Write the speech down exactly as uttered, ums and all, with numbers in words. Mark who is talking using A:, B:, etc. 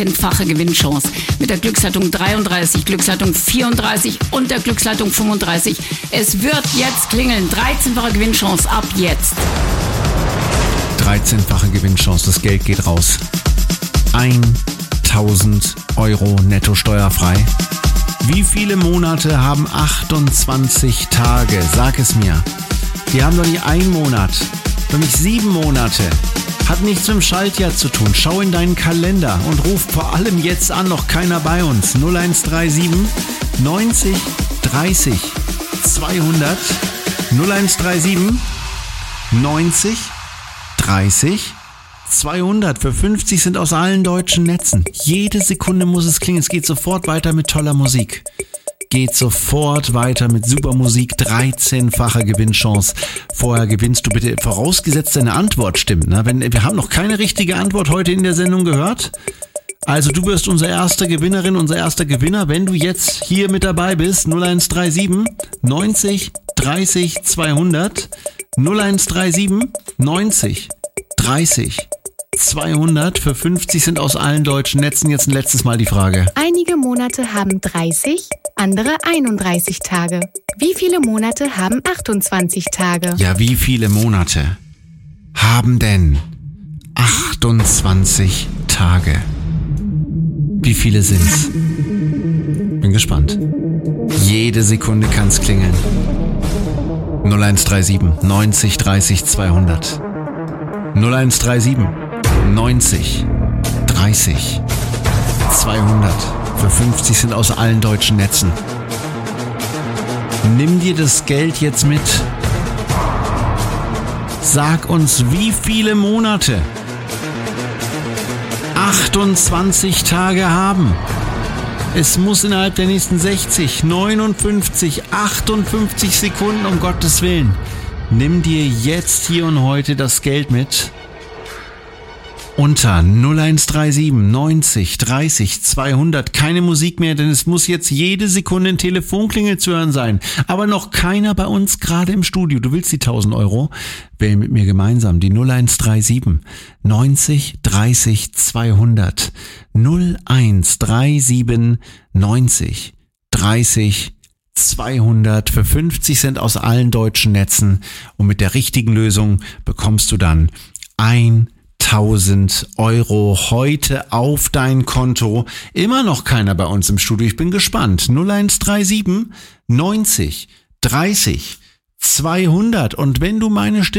A: Fache Gewinnchance mit der Glücksleitung dreiunddreißig, Glücksleitung vierunddreißig und der Glücksleitung fünfunddreißig. Es wird jetzt klingeln. dreizehnfache Gewinnchance ab jetzt.
B: dreizehnfache Gewinnchance, das Geld geht raus. tausend Euro netto steuerfrei. Wie viele Monate haben achtundzwanzig Tage? Sag es mir. Wir haben doch nicht einen Monat, doch nicht sieben Monate. Hat nichts mit dem Schaltjahr zu tun. Schau in deinen Kalender und ruf vor allem jetzt an, noch keiner bei uns. null eins drei sieben neunzig dreißig zweihundert null eins drei sieben neunzig dreißig zweihundert. Für fünfzig sind aus allen deutschen Netzen. Jede Sekunde muss es klingen. Es geht sofort weiter mit toller Musik. Geht sofort weiter mit super Musik. dreizehnfache Gewinnchance. Vorher gewinnst du bitte, vorausgesetzt deine Antwort stimmt. Ne? Wenn, wir haben noch keine richtige Antwort heute in der Sendung gehört. Also du wirst unsere erste Gewinnerin, unser erster Gewinner, wenn du jetzt hier mit dabei bist. null eins drei sieben neunzig dreißig zweihundert null eins drei sieben neunzig dreißig zweihundert. Für fünfzig sind aus allen deutschen Netzen. Jetzt ein letztes Mal die Frage.
C: Einige Monate haben dreißig, andere einunddreißig Tage. Wie viele Monate haben achtundzwanzig Tage?
B: Ja, wie viele Monate haben denn achtundzwanzig Tage? Wie viele sind's? Bin gespannt. Jede Sekunde kann's klingeln. null eins drei sieben neunzig dreißig zweihundert null eins drei sieben neunzig dreißig zweihundert. Für fünfzig sind aus allen deutschen Netzen. Nimm dir das Geld jetzt mit. Sag uns, wie viele Monate achtundzwanzig Tage haben. Es muss innerhalb der nächsten sechzig, neunundfünfzig, achtundfünfzig Sekunden, um Gottes Willen. Nimm dir jetzt hier und heute das Geld mit. Unter null eins drei sieben neunzig dreißig zweihundert. Keine Musik mehr, denn es muss jetzt jede Sekunde ein Telefonklingel zu hören sein. Aber noch keiner bei uns gerade im Studio. Du willst die tausend Euro? Wähl mit mir gemeinsam die null eins drei sieben neunzig dreißig zweihundert null eins drei sieben neunzig dreißig zweihundert. Für fünfzig Cent aus allen deutschen Netzen. Und mit der richtigen Lösung bekommst du dann tausend Euro heute auf dein Konto. Immer noch keiner bei uns im Studio. Ich bin gespannt. null eins drei sieben neunzig dreißig zweihundert. Und wenn du meine Stimme